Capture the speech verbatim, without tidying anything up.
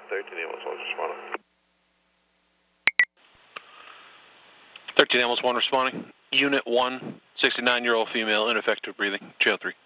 thirteen ambulance one responding. thirteen ambulance one responding. Unit one, sixty-nine-year-old female, ineffective breathing, jail three.